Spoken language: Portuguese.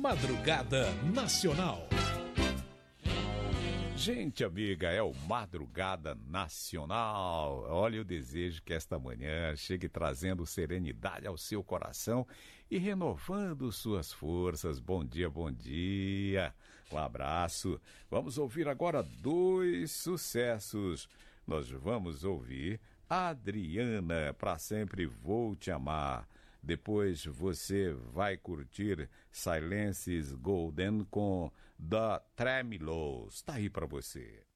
Madrugada Nacional. Gente amiga, é o Madrugada Nacional. Olha, eu desejo que esta manhã chegue trazendo serenidade ao seu coração e renovando suas forças. Bom dia, bom dia. Um abraço. Vamos ouvir agora 2 sucessos. Nós vamos ouvir Adriana, Pra Sempre Vou Te Amar. Depois você vai curtir Silences Golden com The Tremeloes. Tá aí pra você.